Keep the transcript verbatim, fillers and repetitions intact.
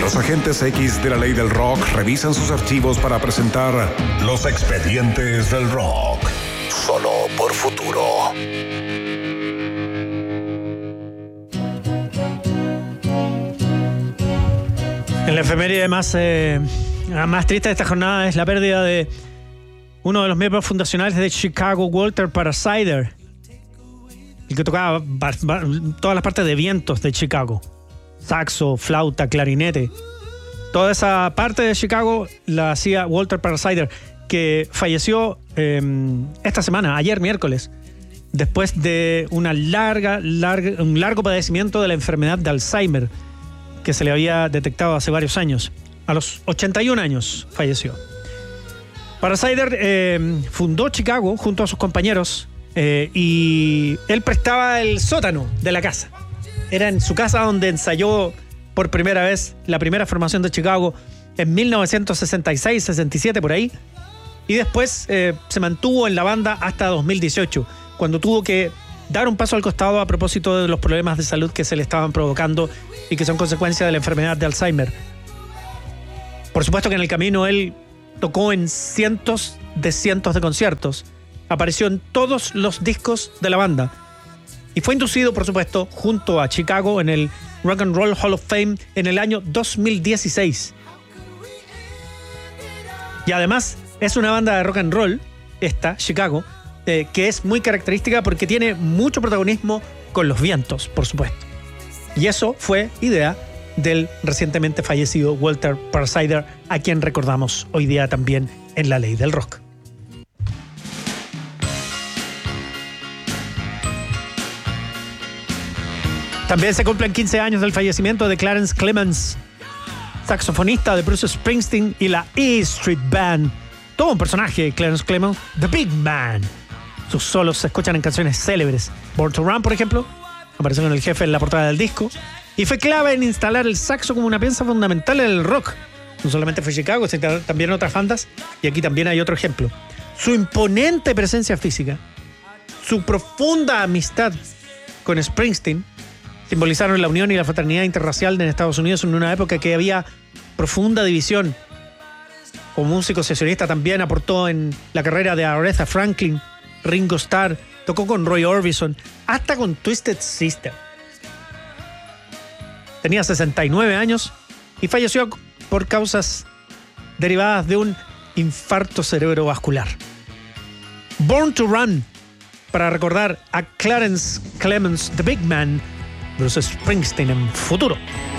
Los agentes X de la ley del rock revisan sus archivos para presentar Los Expedientes del Rock. Solo por Futuro. En la efeméride más, eh, más triste de esta jornada es la pérdida de uno de los miembros fundacionales de Chicago, Walter Parasider, el que tocaba bar, bar, todas las partes de vientos de Chicago. Saxo, flauta, clarinete. Toda esa parte de Chicago la hacía Walter Parasider, que falleció eh, esta semana, ayer miércoles, después de una larga, larga, un largo padecimiento de la enfermedad de Alzheimer, que se le había detectado hace varios años. A los ochenta y un años falleció. Parasider eh, fundó Chicago junto a sus compañeros eh, y él prestaba el sótano de la casa. Era en su casa donde ensayó por primera vez la primera formación de Chicago en mil novecientos sesenta y seis, sesenta y siete, por ahí. Y después eh, se mantuvo en la banda hasta dos mil dieciocho, cuando tuvo que dar un paso al costado a propósito de los problemas de salud que se le estaban provocando y que son consecuencia de la enfermedad de Alzheimer. Por supuesto que en el camino él tocó en cientos de cientos de conciertos, apareció en todos los discos de la banda y fue inducido, por supuesto, junto a Chicago en el Rock and Roll Hall of Fame en el año dos mil dieciséis. Y además es una banda de rock and roll, esta, Chicago, eh, que es muy característica porque tiene mucho protagonismo con los vientos, por supuesto. Y eso fue idea del recientemente fallecido Walter Parasider, a quien recordamos hoy día también en La Ley del Rock. También se cumplen quince años del fallecimiento de Clarence Clemons, saxofonista de Bruce Springsteen y la E Street Band. Todo un personaje, Clarence Clemons, The Big Man. Sus solos se escuchan en canciones célebres. Born to Run, por ejemplo, apareció con el jefe en la portada del disco y fue clave en instalar el saxo como una pieza fundamental en el rock. No solamente fue Chicago, sino también otras bandas, y aquí también hay otro ejemplo. Su imponente presencia física, su profunda amistad con Springsteen, simbolizaron la unión y la fraternidad interracial en Estados Unidos en una época que había profunda división. Como músico sesionista también aportó en la carrera de Aretha Franklin, Ringo Starr, tocó con Roy Orbison, hasta con Twisted Sister. Tenía sesenta y nueve años y falleció por causas derivadas de un infarto cerebrovascular. Born to Run, para recordar a Clarence Clemons, The Big Man, Bruce Springsteen en Futuro.